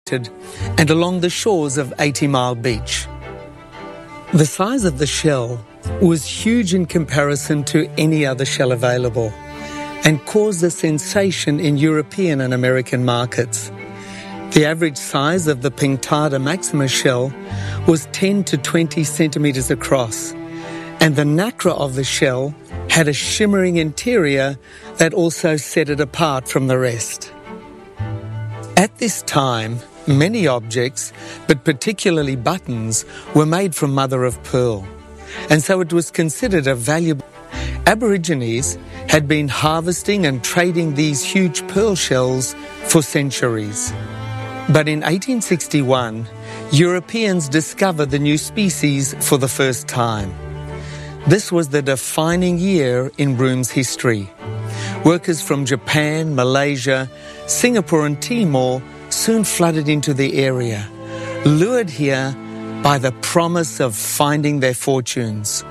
and along the shores of 80 Mile Beach. The size of the shell was huge in comparison to any other shell available and caused a sensation in European and American markets. The average size of the Pinctada maxima shell was 10 to 20 centimetres across, and the nacre of the shell had a shimmering interior that also set it apart from the rest. At this time, many objects, but particularly buttons, were made from mother of pearl, and so it was considered a valuable. Aborigines had been harvesting and trading these huge pearl shells for centuries. But in 1861, Europeans discovered the new species for the first time. This was the defining year in Broom's history. Workers from Japan, Malaysia, Singapore and Timor soon flooded into the area, lured here by the promise of finding their fortunes.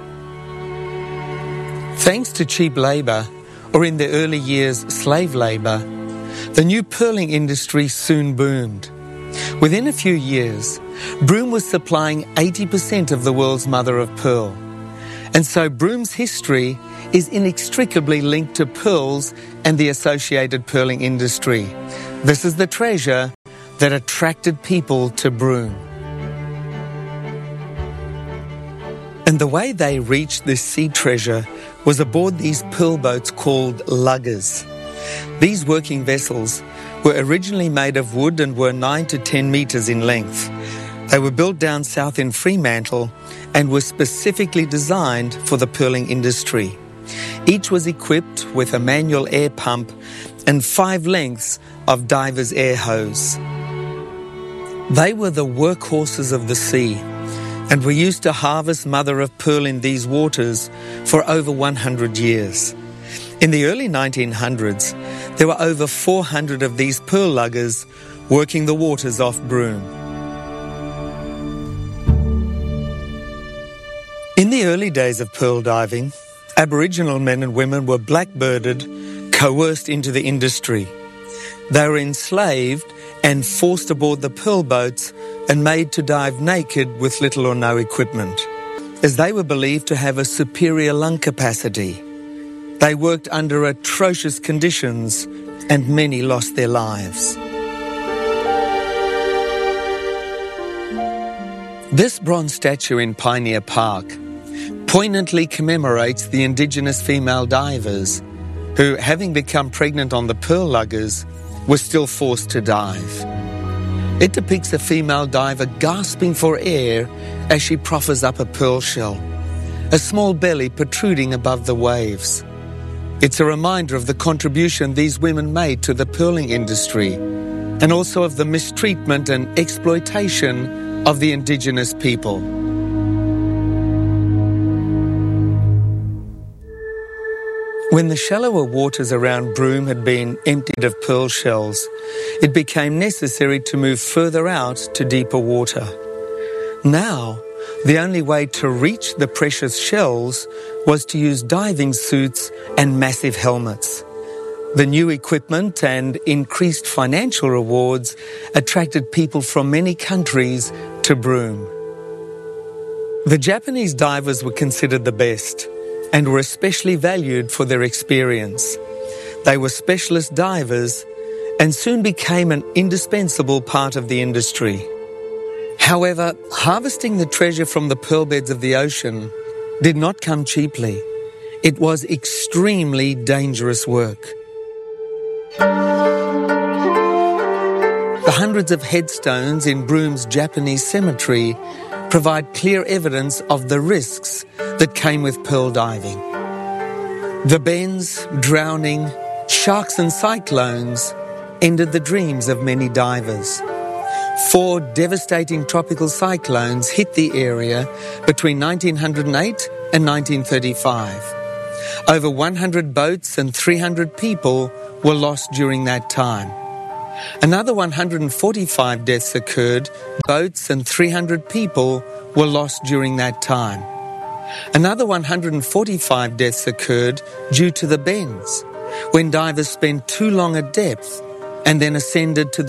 Thanks to cheap labour, or in the early years slave labour, the new pearling industry soon boomed. Within a few years, Broome was supplying 80% of the world's mother of pearl. And so Broome's history is inextricably linked to pearls and the associated pearling industry. This is the treasure that attracted people to Broome. And the way they reached this sea treasure was aboard these pearl boats called luggers. These working vessels were originally made of wood and were 9 to 10 metres in length. They were built down south in Fremantle and were specifically designed for the pearling industry. Each was equipped with a manual air pump and 5 lengths of diver's air hose. They were the workhorses of the sea and were used to harvest mother of pearl in these waters for over 100 years. In the early 1900s, there were over 400 of these pearl luggers working the waters off Broome. In the early days of pearl diving, Aboriginal men and women were blackbirded, coerced into the industry. They were enslaved and forced aboard the pearl boats and made to dive naked with little or no equipment, as they were believed to have a superior lung capacity. They worked under atrocious conditions and many lost their lives. This bronze statue in Pioneer Park poignantly commemorates the Indigenous female divers who, having become pregnant on the pearl luggers, were still forced to dive. It depicts a female diver gasping for air as she proffers up a pearl shell, a small belly protruding above the waves. It's a reminder of the contribution these women made to the pearling industry and also of the mistreatment and exploitation of the Indigenous people. When the shallower waters around Broome had been emptied of pearl shells, it became necessary to move further out to deeper water. Now, the only way to reach the precious shells was to use diving suits and massive helmets. The new equipment and increased financial rewards attracted people from many countries to Broome. The Japanese divers were considered the best and were especially valued for their experience. They were specialist divers and soon became an indispensable part of the industry. However, harvesting the treasure from the pearl beds of the ocean did not come cheaply. It was extremely dangerous work. The hundreds of headstones in Broome's Japanese cemetery provide clear evidence of the risks that came with pearl diving. The bends, drowning, sharks and cyclones ended the dreams of many divers. 4 devastating tropical cyclones hit the area between 1908 and 1935. Over 100 boats and 300 people were lost during that time. Another 145 deaths occurred. Boats and 300 people were lost during that time. Another 145 deaths occurred due to the bends, when divers spent too long at depth and then ascended to the